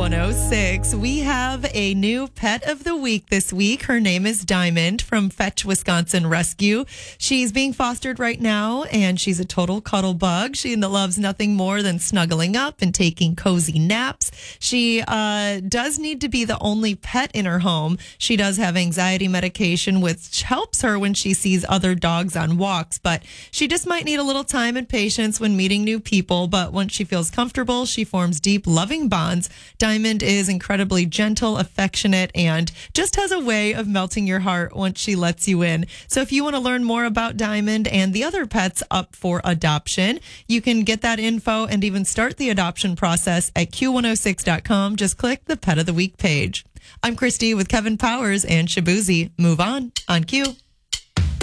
Q106. We have a new pet of the week this week. Her name is Diamond from Fetch Wisconsin Rescue. She's being fostered right now, and she's a total cuddle bug. She loves nothing more than snuggling up and taking cozy naps. She does need to be the only pet in her home. She does have anxiety medication, which helps her when she sees other dogs on walks, but she just might need a little time and patience when meeting new people. But once she feels comfortable, she forms deep, loving bonds. Diamond is incredibly gentle, affectionate, and just has a way of melting your heart once she lets you in. So if you want to learn more about Diamond and the other pets up for adoption, you can get that info and even start the adoption process at Q106.com. Just click the Pet of the Week page. I'm Christy with Kevin Powers and Shabuzi. Move on Q.